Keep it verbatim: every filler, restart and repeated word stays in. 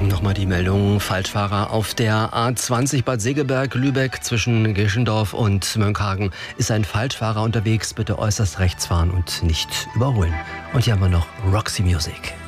Nochmal die Meldung, Falschfahrer auf der A zwanzig Bad Segeberg-Lübeck zwischen Geschendorf und Mönckehagen. Ist ein Falschfahrer unterwegs, bitte äußerst rechts fahren und nicht überholen. Und hier haben wir noch Roxy Music.